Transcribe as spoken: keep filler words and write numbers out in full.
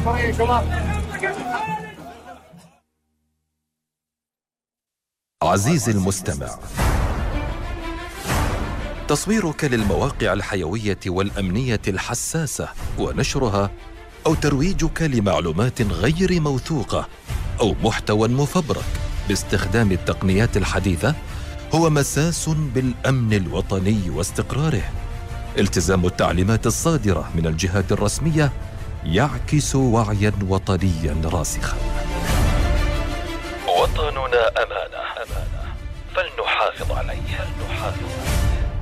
عزيزي المستمع، تصويرك للمواقع الحيوية والأمنية الحساسة ونشرها أو ترويجك لمعلومات غير موثوقة أو محتوى مفبرك باستخدام التقنيات الحديثة هو مساس بالأمن الوطني واستقراره. التزام التعليمات الصادرة من الجهات الرسمية يعكس وعياً وطنياً راسخاً. وطننا أمانة، فلنحافظ عليه.